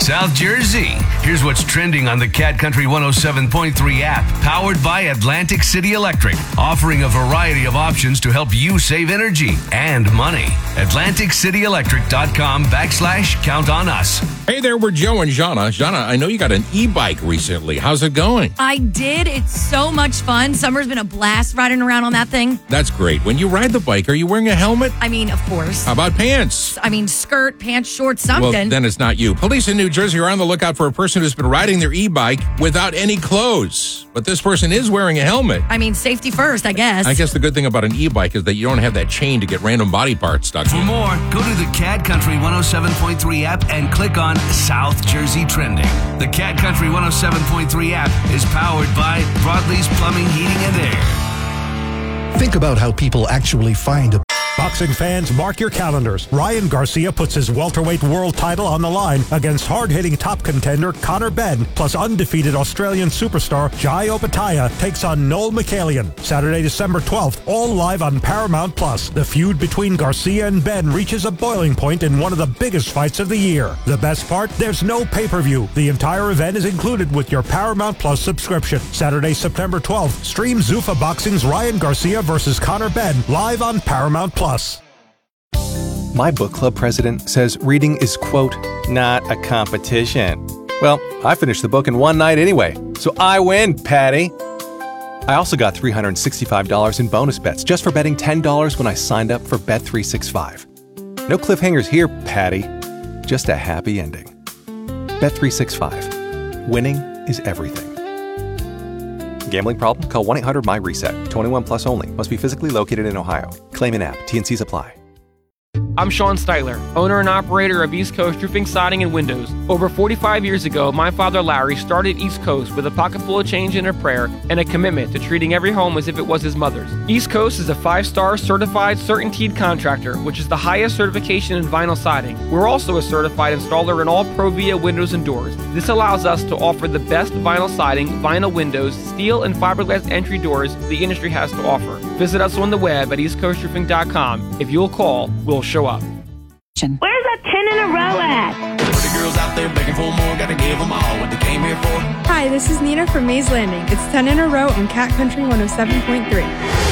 South Jersey. Here's what's trending on the Cat Country 107.3 app, powered by Atlantic City Electric, offering a variety of options to help you save energy and money. AtlanticCityElectric.com/count on us. Hey there, we're Joe and Jana. Jana, I know you got an e-bike recently. How's it going? I did. It's so much fun. Summer's been a blast riding around on that thing. That's great. When you ride the bike, are you wearing a helmet? I mean, of course. How about pants? I mean, skirt, pants, shorts, something. Well, then it's not you. Police in New Jersey are on the lookout for a person who's been riding their e-bike without any clothes. But this person is wearing a helmet. I mean, safety first, I guess. I guess the good thing about an e-bike is that you don't have that chain to get random body parts stuck For in. more, go to the Cat Country 107.3 app and click on South Jersey Trending. The Cat Country 107.3 app is powered by Broadleaf's Plumbing, Heating, and Air. Think about how people actually find a... Boxing fans, mark your calendars. Ryan Garcia puts his welterweight world title on the line against hard-hitting top contender Conor Benn, plus undefeated Australian superstar Jai Opetaia takes on Noel Michaelian. Saturday, December 12th, all live on Paramount+. The feud between Garcia and Benn reaches a boiling point in one of the biggest fights of the year. The best part? There's no pay-per-view. The entire event is included with your Paramount+ subscription. Saturday, September 12th, stream Zuffa Boxing's Ryan Garcia versus Conor Benn live on Paramount+. My book club president says reading is, quote, not a competition. Well, I finished the book in one night anyway, so I win, Patty. I also got $365 in bonus bets just for betting $10 when I signed up for Bet365. No cliffhangers here, Patty. Just a happy ending. Bet365. Winning is everything. Gambling problem? Call 1-800-MY-RESET. 21 plus only. Must be physically located in Ohio. Claim in app. T&Cs apply. I'm Sean Styler, owner and operator of East Coast Roofing, Siding, and Windows. Over 45 years ago, my father Larry started East Coast with a pocket full of change and a prayer and a commitment to treating every home as if it was his mother's. East Coast is a 5-star certified CertainTeed contractor, which is the highest certification in vinyl siding. We're also a certified installer in all Provia windows and doors. This allows us to offer the best vinyl siding, vinyl windows, steel, and fiberglass entry doors the industry has to offer. Visit us on the web at eastcoastroofing.com. If you'll call, we'll show up. Where's that 10 in a row at? Pretty girls out there begging for more, gotta give them all what they came here for. Hi, this is Nina from Mays Landing. It's 10 in a row on Cat Country 107.3.